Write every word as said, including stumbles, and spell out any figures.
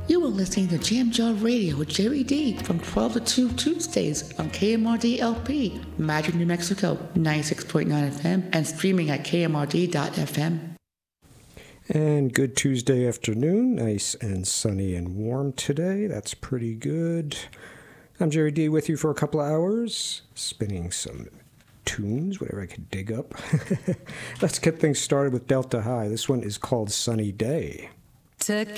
You are listening to Jam Jar Radio with Jerry D from twelve to two Tuesdays on K M R D L P, Madrid, New Mexico, ninety-six point nine F M, and streaming at K M R D dot F M. And good Tuesday afternoon, nice and sunny and warm today. That's pretty good. I'm Jerry D with you for a couple of hours, spinning some tunes, whatever I could dig up. Let's get things started with Delta High. This one is called Sunny Day. To